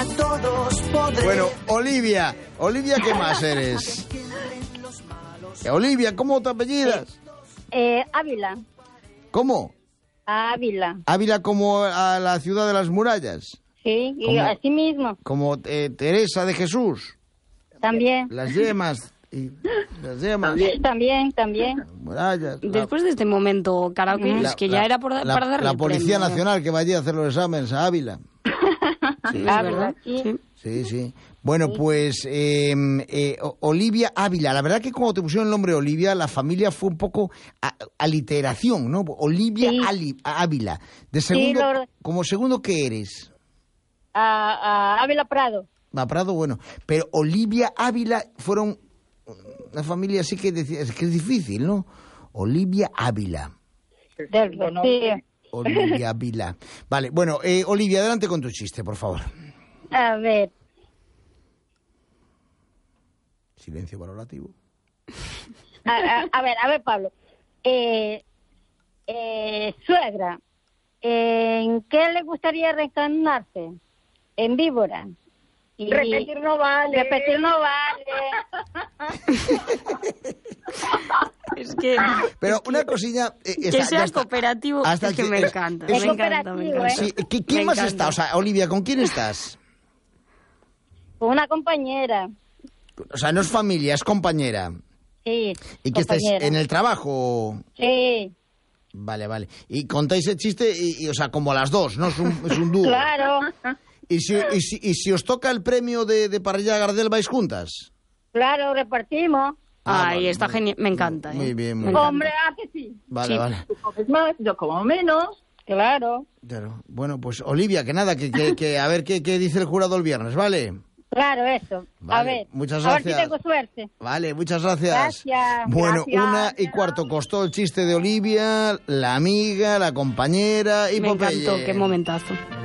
a todos podré. Bueno, Olivia, ¿qué más eres? Olivia, ¿cómo te apellidas? Ávila. ¿Cómo? Ávila. Ávila como a la ciudad de las murallas. Sí, y así mismo. Como Teresa de Jesús. También. Las yemas. También. Murallas. Después de este momento, Caracas, que ya era para darle la Policía premio. Nacional que va allí a hacer los exámenes a Ávila. Sí, es verdad. Sí. Bueno, pues Olivia Ávila. La verdad que cuando te pusieron el nombre Olivia, la familia fue un poco aliteración, ¿no? Olivia Ávila. De segundo, ¿como segundo qué eres? Ávila Prado. Prado, bueno. Pero Olivia Ávila fueron una familia así que es difícil, ¿no? Olivia Ávila. Olivia Ávila. Vale, bueno, Olivia, adelante con tu chiste, por favor. A ver. Silencio valorativo. A ver, Pablo. Suegra, ¿en qué le gustaría reencarnarse? En víbora. Repetir no vale. Es que... Pero una cosilla... que sea cooperativo, hasta es que me encanta. Es cooperativo, Sí, ¿quién más está? O sea, Olivia, ¿con quién estás? Con una compañera. O sea, no es familia, es compañera. Sí, ¿Y que estáis en el trabajo? Sí. Vale. Y contáis el chiste, o sea, como las dos, ¿no? Es un dúo. Claro. ¿Y si os toca el premio de Parrilla Gardel, vais juntas? Claro, repartimos. Ay, está genial, me encanta. Muy bien, Hombre, que sí. Vale. Tú comes más, yo como menos. Claro. Bueno, pues Olivia, que nada, que a ver qué dice el jurado el viernes, ¿vale? Claro, eso. Vale, a ver. muchas A ver gracias. si tengo suerte. Vale, muchas gracias. Gracias. Bueno, Gracias. 1:15 costó el chiste de Olivia, la amiga, la compañera y Me Popeye. encantó, qué momentazo.